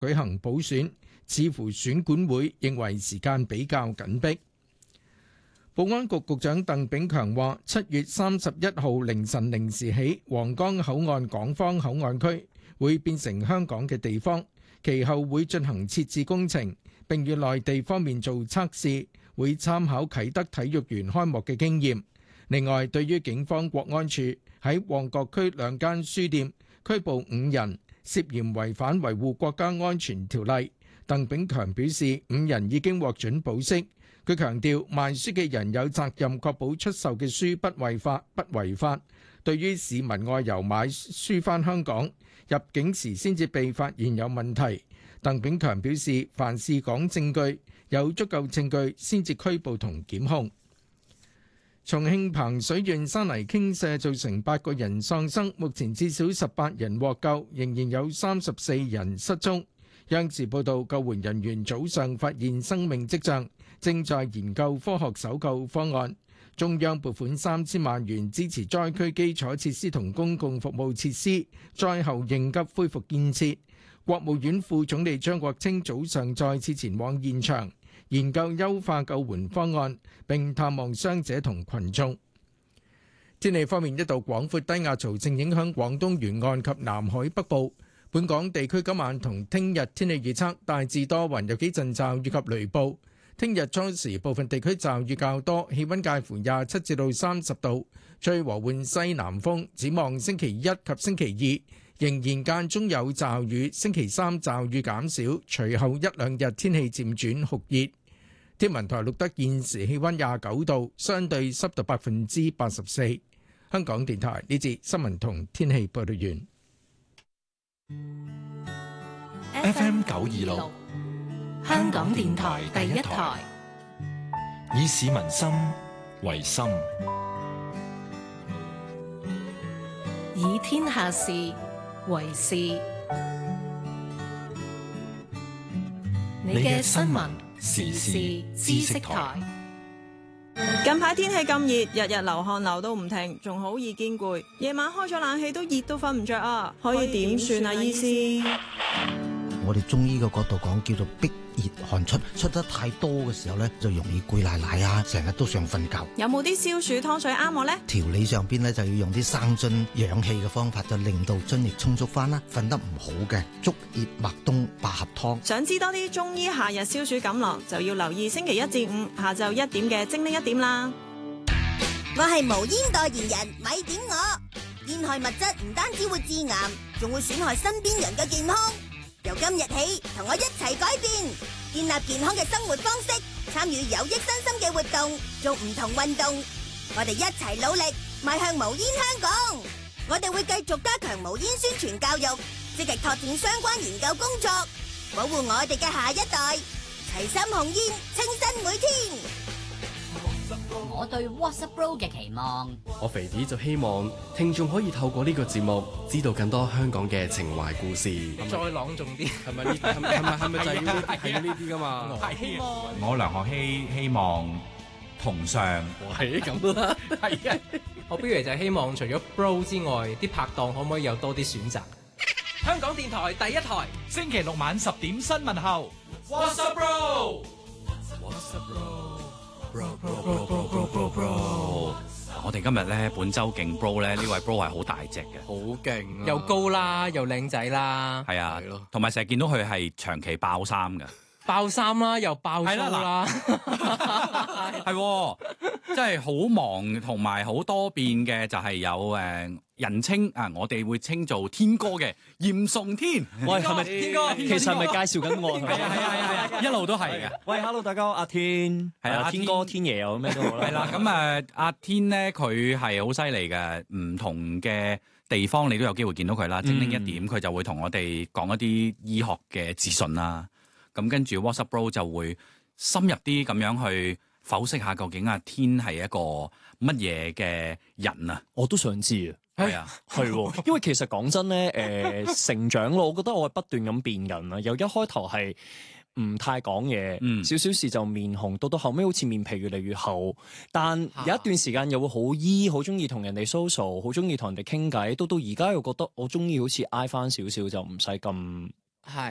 舉行補選，似乎選管會認為時間比較緊迫。保安局局長鄧炳強話：7月31號凌晨0時起，皇崗口岸港方口岸區會變成香港嘅地方，其後會進行設置工程，並與內地方面做測試，會參考啟德體育園開幕嘅經驗。另外，對於警方國安處喺旺角區2間書店拘捕5人，涉嫌違反維護國家安全條例，鄧炳強表示5人已經獲准保釋。佢強調賣書嘅人有責任確保出售嘅書不違法。對於市民外遊買書返香港，入境時先至被發現有問題，鄧炳強表示凡事講證據，有足夠證據先至拘捕同檢控。重慶彭水縣山泥傾瀉造成8個人喪生，目前至少18人獲救，仍然有34人失蹤。央視報道，救援人員早上發現生命跡象，正在研究科學搜救方案。中央撥款3000萬元支持災區基礎設施同公共服務設施災後應急恢復建設。國務院副總理張國清早上再次前往現場，研究優化救援方案，並探望傷者同群眾。天氣方面，一道廣闊低壓槽正影響廣東沿岸及南海北部。本港地區今晚同聽日天氣預測大致多雲，有幾陣驟雨及雷暴。聽日初時部分地區驟雨較多，氣溫介乎27至到30度，吹和緩西南風。展望星期一及星期二仍然間中有驟雨，星期三驟雨減少，隨後一兩日天氣漸轉酷熱。天文台錄得現時氣溫29度，相對濕度84%。香港電台呢節新聞同天氣報道完。 FM 926香港電台第一台，以市民心為心， 以天下事為事。你嘅新聞時事知識台。 近排天氣咁熱，日日流汗流到唔停，仲好易見攰。夜晚開咗冷氣都熱到瞓唔着啊！可以點算啊，醫師？ 我哋中醫嘅角度講，叫做逼熱汗出，出得太多嘅時候呢，就容易攰賴賴啊，成日都想瞓覺。 有冇啲消暑湯水啱我呢？ 調理上邊呢，就要用啲生津養氣嘅方法，就令到津液充足翻啦。瞓得唔好嘅，竹葉麥冬百合湯。 想知多啲中醫夏日消暑錦囊，就要留意星期1至5下晝1點嘅精靈1點啦。 我係無煙代言人，咪點我。煙害物質唔單止會致癌，仲會損害身邊人嘅健康。由今日起，同我一齊改變，建立健康嘅生活方式，參與有益身心嘅活動，做唔同運動。我哋一齊努力，邁向無煙香港。我哋會繼續加強無煙宣傳教育，積極拓展相關研究工作，保護我哋嘅下一代。齊心控煙，清新每天。 我對 WhatsApp Bro 嘅期望， 我肥啲就希望聽眾可以透過呢個節目知道更多香港嘅情懷故事。 再朗誦啲， 係咪呢？係咪就係要係呢啲㗎嘛？ 係希望我梁學希希望同上， 係咁啦，係啊！ 我不如就係希望除咗 Bro 之外，啲拍檔可唔可以有多啲選擇？香港電台第一台， 星期六晚10點新聞後 WhatsApp Bro。 我哋今日咧本周勁 bro 咧，呢位 bro 係好大隻嘅， 好勁啊！ 又高啦，又靚仔啦， 係啊，同埋成日見到佢係長期爆衫嘅， 爆衫啦，又爆鬚啦， 係，真係好忙同埋好多變嘅，就係有人稱啊，我哋會稱做天哥嘅嚴崇天。 喂，係咪天哥？其實係咪介紹緊我？ 係啊，一路都係嘅。 喂 ，hello 大家好，阿天，係啊，天哥、天爺又咩都好啦。 係啦，咁阿天咧，佢係好犀利嘅，唔同嘅地方你都有機會見到佢啦。精靈一點，佢就會同我哋講一啲醫學嘅資訊啦。咁跟住 WhatsApp Bro 就會深入啲咁樣去剖析下究竟阿天係一個乜嘢嘅人啊？ 我都想知啊。 係啊， 係，因為其實講真咧，成長咯，我覺得我係不斷咁變緊啦。由一開頭係唔太講嘢，少少事就面紅，到後尾好似面皮越嚟越厚。但有一段時間又會好中意同人哋 social， 好中意同人哋傾偈。到而家又覺得我中意好似挨翻少少，就唔使咁係。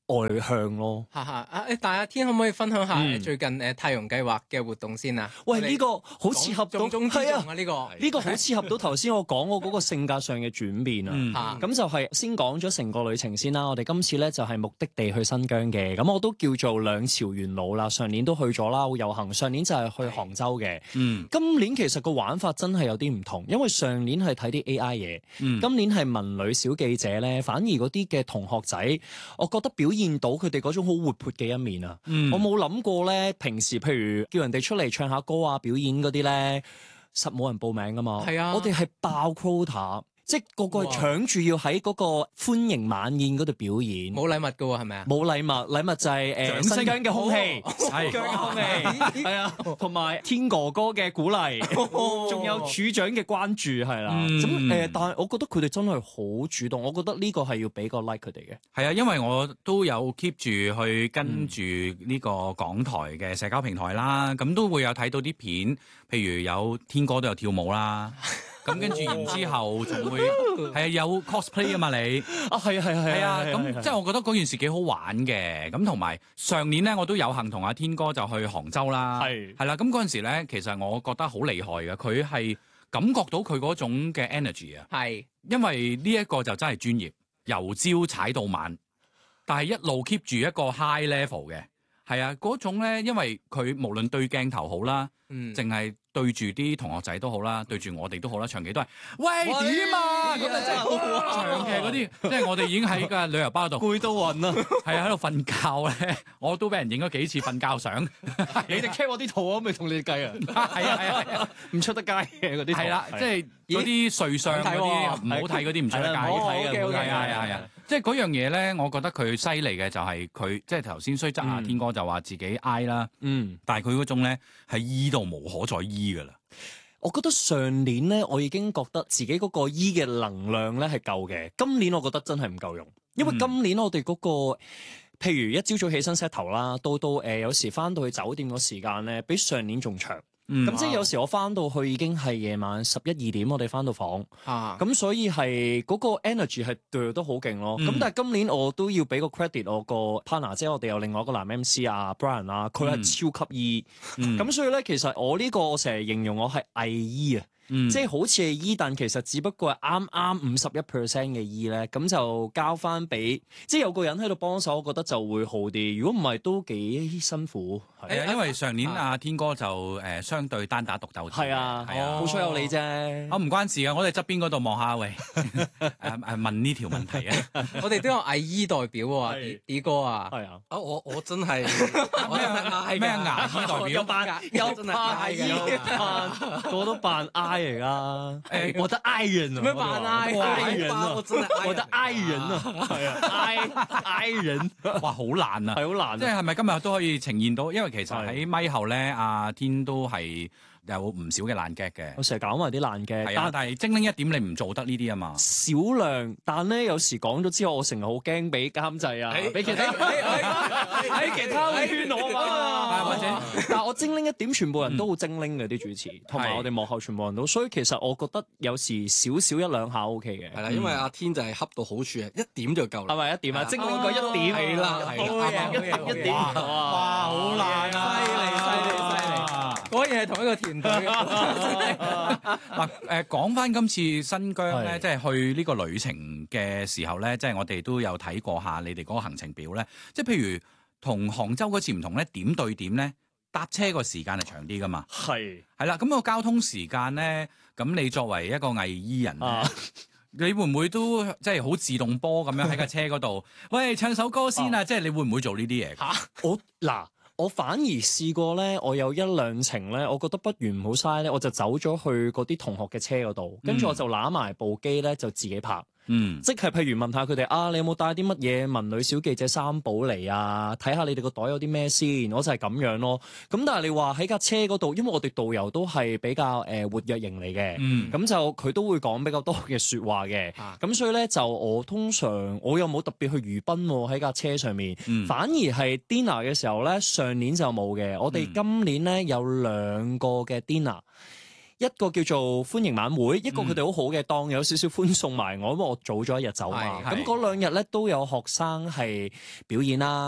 外向咯。 哈哈，但係阿天可唔可以分享下最近太陽計劃嘅活動先啊？ 喂，呢個好切合到係啊，呢個好切合到頭先我講我嗰個性格上嘅轉變啊。咁就係先講咗成個旅程先啦。我哋今次咧就係目的地去新疆嘅，咁我都叫做兩朝元老啦。上年都去咗啦，好有幸。上年就係去杭州嘅。今年其實個玩法真係有啲唔同，因為上年係睇啲 AI 嘢，今年係文旅小記者咧，反而嗰啲嘅同學仔，我覺得表現到佢哋嗰種好活潑嘅一面啊！我冇諗過咧，平時譬如叫人哋出嚟唱下歌啊、表演嗰啲咧，實冇人報名噶嘛。係啊，我哋係爆 quota。即係個個搶住要喺嗰個歡迎晚宴嗰度表演， 冇禮物㗎喎，係咪啊？ 冇禮物，禮物就係新疆嘅空氣， 新疆嘅空氣， 係啊，同埋天哥哥嘅鼓勵，仲有處長嘅關注，係啦。咁但係我覺得佢哋真係好主動，我覺得呢個係要俾個 like 佢哋嘅。 係啊，因為我都有 keep 住去跟住呢個港台嘅社交平台啦，咁都會有睇到啲片，譬如有天哥都有跳舞啦。咁跟住然之後仲會係有 cosplay 啊嘛你係啊，咁即係我覺得嗰件事幾好玩嘅。咁同埋上年咧，我都有幸同阿天哥就去杭州啦，係啦。咁嗰陣時咧，其實我覺得好厲害嘅，佢係感覺到佢嗰種嘅 energy 啊，係因為呢一個就真係專業，由朝踩到晚，但係一路 keep 住一個 high level 嘅，係啊嗰種咧，因為佢無論對鏡頭好啦，淨係對住啲同學仔都好啦，對住我哋都好啦，長期都係喂點啊咁啊，即係長期嗰啲，即係我哋已經喺個旅遊巴度攰到暈啦， 係啊喺度瞓覺咧，我都俾人影咗幾次瞓覺相。 你哋 cap 我啲圖我未同你哋計啊，係啊，唔出得街嘅嗰啲圖， 係啦，即係嗰啲睡相嗰啲唔好睇嗰啲唔出得街， 唔好睇嘅， 係啊，即係嗰樣嘢咧，我覺得佢犀利嘅就係佢，即係頭先雖則阿天哥就話自己 I 啦，但係佢嗰種咧係 E 到無可再 E 噶啦。 我覺得上年咧，我已經覺得自己嗰個 E 嘅能量咧係夠嘅。今年我覺得真係唔夠用，因為今年我哋嗰個，譬如一朝早起身 set 頭啦，到有時翻到去酒店個時間咧，比上年仲長。咁即係有時我翻到去已經係夜晚11、2點，我哋翻到房。咁所以係嗰個 energy 係對得好勁咯。咁但係今年我都要俾個 credit 我個 partner，即係我哋有另外一個男 MC 啊 Brian 啊，佢係超級 E。咁所以咧，其實我呢個我成日形容我係偽 E 啊。即係好似係 E，但其實只不過係啱啱51% 嘅 E 咧，咁就交翻俾即係有個人喺度幫手，我覺得就會好啲。如果唔係都幾辛苦。 係啊，因為上年阿天哥就相對單打獨鬥。 係啊，好彩有你啫。 我唔關事啊，我哋側邊嗰度望下喂，問呢條問題啊。 我哋都有偽 E 代表喎，D 哥啊。 係啊。 我真係咩牙醫代表？ 有扮 E，個都扮 I。嚟噶，我得 I 人啊！ 咩扮 I 人啊？我真係我得 I 人啊！係啊 ，I 人， 哇，好難啊！ 係好難， 即係咪今日都可以呈現到？因為其實喺咪後咧，阿天都係有唔少嘅爛 gag 嘅。 我成日搞埋啲爛 gag， 但係精靈一點，你唔做得呢啲啊嘛。 少量，但咧有時講咗之後，我成日好驚俾監製啊，俾其他喺其他會圈我嘛。或者，但係我精靈一點，全部人都好精靈嘅啲主持，同埋我哋幕後全部人都，所以其實我覺得有時少少一兩下 OK 嘅。 係啦，因為阿天就係恰到好處啊，一點就夠啦。 係咪一點啊？精靈個一點係啦， 一點哇， 好難啊！ 犀利！果然係同一個團隊。 嗱，講翻今次新疆咧，即係去呢個旅程嘅時候咧，即係我哋都有睇過下你哋嗰個行程表咧。即係譬如同杭州嗰次唔同咧，點對點咧，搭車個時間係長啲噶嘛。係啦，咁個交通時間咧，咁你作為一個偽醫人咧，你會唔會都即係好自動波咁樣喺架車嗰度？喂，唱首歌先啊！即係你會唔會做呢啲嘢？ 我反而試過咧，我有一兩程咧，我覺得不如唔好嘥咧，我就走咗去嗰啲同學嘅車嗰度，跟住我就揦埋部機咧，就自己拍。即係譬如問下佢哋啊，你有冇帶啲乜嘢文旅小記者三寶嚟啊？睇下你哋個袋有啲咩先，我就係咁樣咯。咁但係你話喺架車嗰度，因為我哋導遊都係比較活躍型嚟嘅，咁就佢都會講比較多嘅説話嘅。咁所以咧就我通常我又冇特別去娛賓喎喺架車上面，反而係 dinner 嘅時候咧，上年就冇嘅。我哋今年咧有兩個嘅 dinner。 一個叫做歡迎晚會，一個佢哋好好嘅檔有少少歡送埋我，因為我早咗一日走嘛。咁嗰2日咧都有學生係表演啦。